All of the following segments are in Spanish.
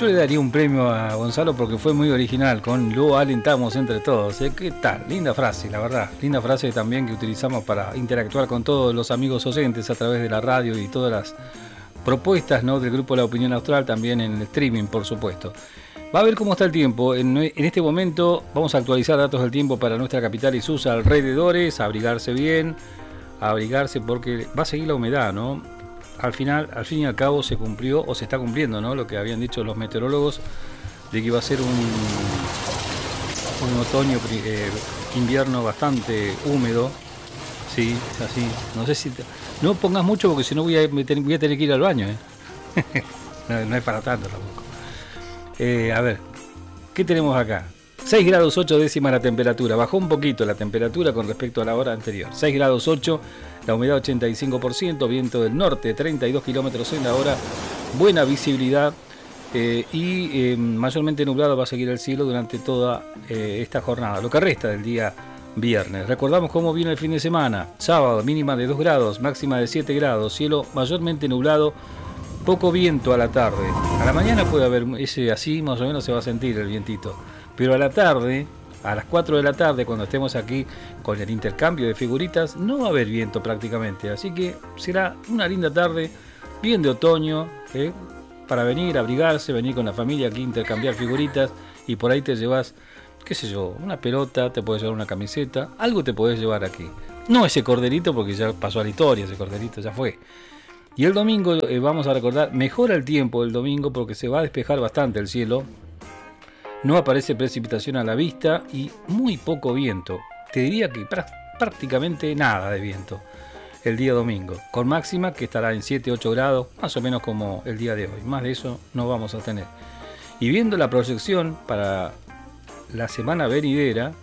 Yo le daría un premio a Gonzalo porque fue muy original, con lo alentamos entre todos. ¿Qué tal? Linda frase, la verdad. Linda frase también que utilizamos para interactuar con todos los amigos oyentes a través de la radio y todas las propuestas, ¿no?, del grupo La Opinión Austral, también en el streaming, por supuesto. Va a ver cómo está el tiempo. En este momento vamos a actualizar datos del tiempo para nuestra capital y sus alrededores. Abrigarse bien, abrigarse porque va a seguir la humedad, ¿no? Al fin y al cabo se cumplió o se está cumpliendo, ¿no?, lo que habían dicho los meteorólogos de que iba a ser un otoño, invierno bastante húmedo. Sí, es así. No sé si no pongas mucho porque si no voy a tener que ir al baño, no es para tanto tampoco. A ver, ¿qué tenemos acá? 6 grados 8 décimas la temperatura. Bajó un poquito la temperatura con respecto a la hora anterior. 6 grados 8, la humedad 85%, viento del norte 32 kilómetros en la hora, buena visibilidad y mayormente nublado va a seguir el cielo durante toda esta jornada, lo que resta del día viernes. Recordamos cómo viene el fin de semana. Sábado, mínima de 2 grados, máxima de 7 grados, cielo mayormente nublado, poco viento a la tarde. A la mañana puede haber así, más o menos se va a sentir el vientito. Pero a la tarde, a las 4 de la tarde, cuando estemos aquí con el intercambio de figuritas, no va a haber viento prácticamente. Así que será una linda tarde, bien de otoño, para venir a abrigarse, venir con la familia aquí, intercambiar figuritas. Y por ahí te llevas, qué sé yo, una pelota, te puedes llevar una camiseta, algo te podés llevar aquí. No ese corderito, porque ya pasó a la historia, ese corderito ya fue. Y el domingo vamos a recordar, mejora el tiempo el domingo porque se va a despejar bastante el cielo. No aparece precipitación a la vista y muy poco viento. Te diría que prácticamente nada de viento el día domingo. Con máxima que estará en 7-8 grados, más o menos como el día de hoy. Más de eso no vamos a tener. Y viendo la proyección para la semana venidera,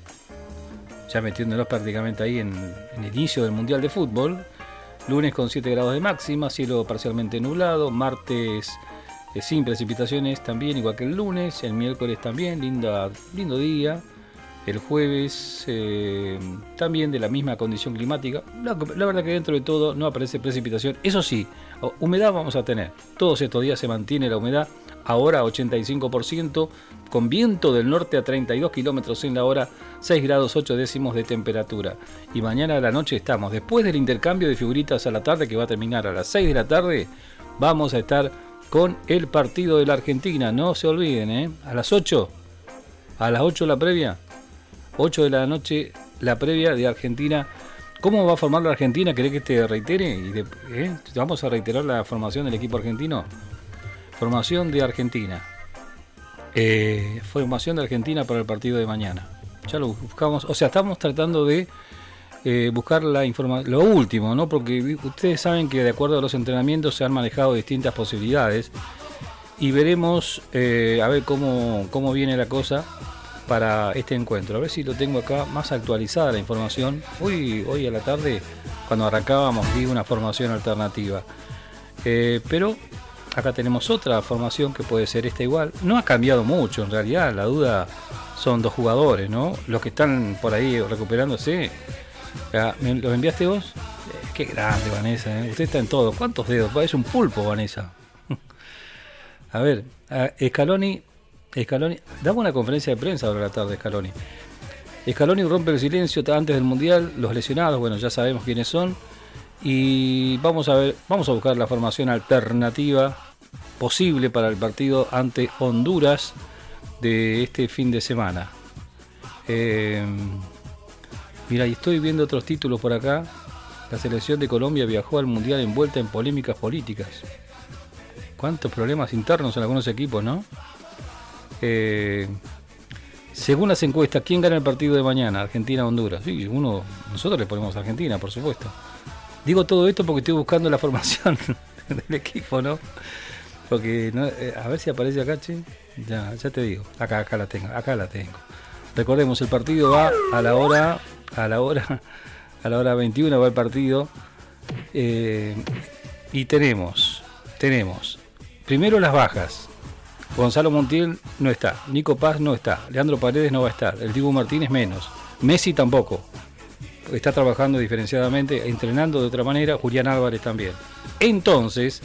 ya metiéndonos prácticamente ahí en el inicio del Mundial de Fútbol, lunes con 7 grados de máxima, cielo parcialmente nublado, martes sin precipitaciones también, igual que el lunes, el miércoles también, lindo día, el jueves también de la misma condición climática. La verdad que dentro de todo no aparece precipitación, eso sí, humedad vamos a tener, todos estos días se mantiene la humedad, ahora 85%, con viento del norte a 32 kilómetros en la hora, 6 grados 8 décimos de temperatura. Y mañana a la noche estamos, después del intercambio de figuritas a la tarde, que va a terminar a las 6 de la tarde, vamos a estar con el partido de la Argentina. No se olviden, a las 8 la previa, 8 de la noche la previa de Argentina. ¿Cómo va a formar la Argentina? ¿Querés que te reitere? Vamos a reiterar la formación del equipo argentino. Formación de Argentina. Formación de Argentina para el partido de mañana. Ya lo buscamos, o sea, estamos tratando de buscar la información, lo último, ¿no? Porque ustedes saben que de acuerdo a los entrenamientos se han manejado distintas posibilidades y veremos a ver cómo viene la cosa para este encuentro. A ver si lo tengo acá más actualizada la información. Hoy a la tarde, cuando arrancábamos, di una formación alternativa. Pero acá tenemos otra formación que puede ser esta igual. No ha cambiado mucho en realidad, la duda son 2 jugadores, ¿no? Los que están por ahí recuperándose. ¿Los enviaste vos? Qué grande, Vanessa, Usted está en todo. ¿Cuántos dedos? Parece un pulpo, Vanessa. A ver, Scaloni, dame una conferencia de prensa ahora a la tarde, Scaloni. Scaloni rompe el silencio antes del Mundial, los lesionados, bueno, ya sabemos quiénes son. Y vamos a buscar la formación alternativa posible para el partido ante Honduras de este fin de semana. Mira, y estoy viendo otros títulos por acá. La selección de Colombia viajó al Mundial envuelta en polémicas políticas. Cuántos problemas internos en algunos equipos, ¿no? Según las encuestas, ¿quién gana el partido de mañana? Argentina o Honduras. Sí, nosotros le ponemos a Argentina, por supuesto. Digo todo esto porque estoy buscando la formación del equipo, ¿no? Porque a ver si aparece acá, che. Ya te digo. Acá la tengo. Recordemos, el partido va a la hora 21 va el partido. Y tenemos primero las bajas. Gonzalo Montiel no está, Nico Paz no está, Leandro Paredes no va a estar, el Dibu Martínez menos, Messi tampoco, está trabajando diferenciadamente, entrenando de otra manera, Julián Álvarez también. Entonces,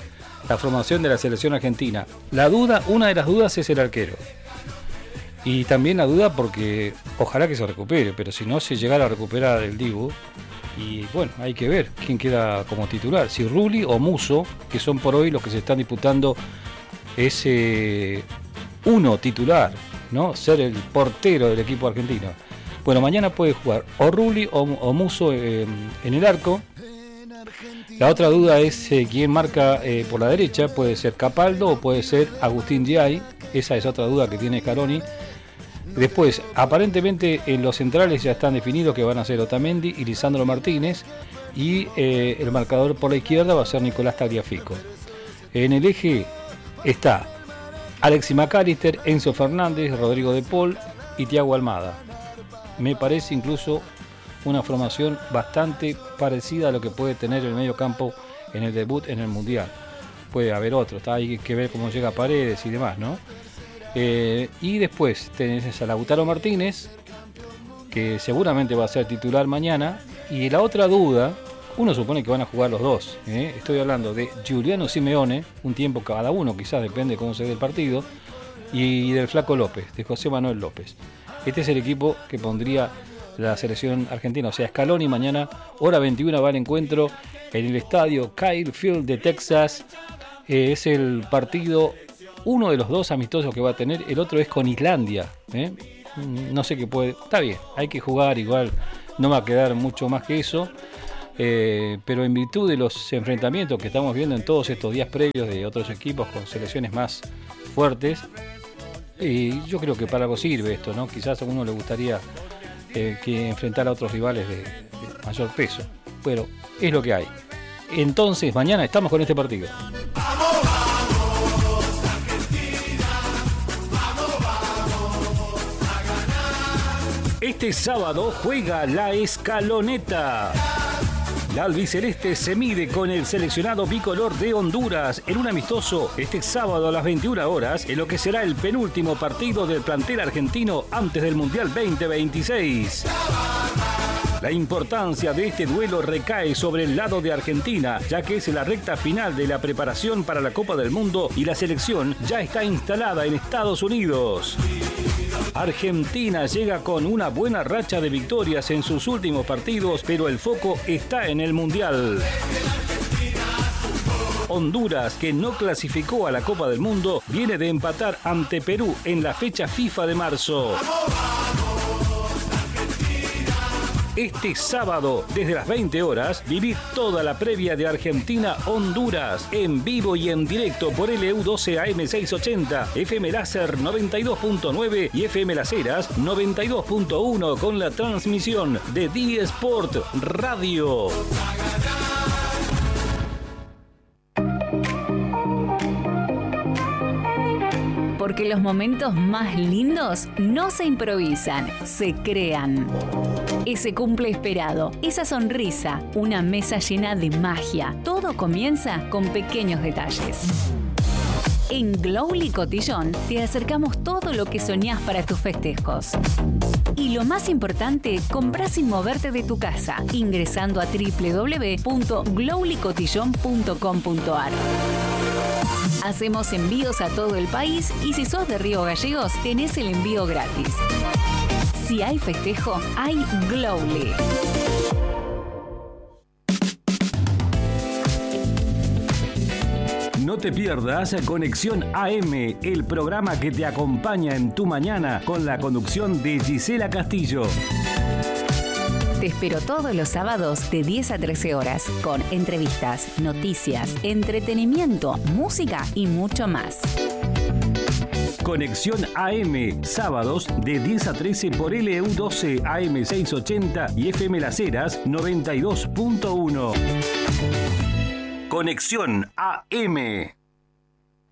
la formación de la selección argentina. Una de las dudas es el arquero. Y también la duda porque ojalá que se recupere, pero si no se llegara a recuperar el Dibu, y bueno, hay que ver quién queda como titular, si Rulli o Musso, que son por hoy los que se están disputando ese uno titular, ¿no? Ser el portero del equipo argentino. Bueno, mañana puede jugar o Rulli o Musso en el arco. La otra duda es quién marca por la derecha, puede ser Capaldo o puede ser Agustín Giai, esa es otra duda que tiene Scaroni. Después, aparentemente en los centrales ya están definidos que van a ser Otamendi y Lisandro Martínez, y el marcador por la izquierda va a ser Nicolás Tagliafico. En el eje está Alexis McAllister, Enzo Fernández, Rodrigo de Paul y Thiago Almada. Me parece incluso una formación bastante parecida a lo que puede tener el medio campo en el debut en el Mundial. Puede haber otro, hay que ver cómo llega Paredes y demás, ¿no? Y después tenés a Lautaro Martínez, que seguramente va a ser titular mañana. Y la otra duda, uno supone que van a jugar los dos. Estoy hablando de Giuliano Simeone, un tiempo cada uno, quizás depende de cómo se dé el partido, y del Flaco López, de José Manuel López. Este es el equipo que pondría la selección argentina, o sea, Scaloni mañana, hora 21, va al encuentro en el estadio Kyle Field de Texas. Es el partido, uno de los dos amistosos que va a tener, el otro es con Islandia. No sé qué puede, está bien, hay que jugar igual, no va a quedar mucho más que eso, pero en virtud de los enfrentamientos que estamos viendo en todos estos días previos de otros equipos con selecciones más fuertes, yo creo que para algo sirve esto, ¿no? Quizás a uno le gustaría que enfrentar a otros rivales de mayor peso, pero es lo que hay. Entonces mañana estamos con este partido. Este sábado juega la Escaloneta. La albiceleste se mide con el seleccionado bicolor de Honduras en un amistoso este sábado a las 21 horas en lo que será el penúltimo partido del plantel argentino antes del Mundial 2026. La importancia de este duelo recae sobre el lado de Argentina, ya que es la recta final de la preparación para la Copa del Mundo y la selección ya está instalada en Estados Unidos. Argentina llega con una buena racha de victorias en sus últimos partidos, pero el foco está en el Mundial. Honduras, que no clasificó a la Copa del Mundo, viene de empatar ante Perú en la fecha FIFA de marzo. Este sábado, desde las 20 horas, vivid toda la previa de Argentina-Honduras, en vivo y en directo por LU12 AM680, FM Láser 92.9 y FM Las Heras 92.1 con la transmisión de D-Sport Radio. Porque los momentos más lindos no se improvisan, se crean. Ese cumple esperado, esa sonrisa, una mesa llena de magia. Todo comienza con pequeños detalles. En Glowly Cotillón te acercamos todo lo que soñás para tus festejos. Y lo más importante, comprá sin moverte de tu casa, ingresando a www.glowlycotillon.com.ar. Hacemos envíos a todo el país y si sos de Río Gallegos, tenés el envío gratis. Si hay festejo, hay Glowly. No te pierdas Conexión AM, el programa que te acompaña en tu mañana con la conducción de Gisela Castillo. Te espero todos los sábados de 10 a 13 horas con entrevistas, noticias, entretenimiento, música y mucho más. Conexión AM, sábados de 10 a 13 por LU12 AM680 y FM Las Heras 92.1. Conexión AM.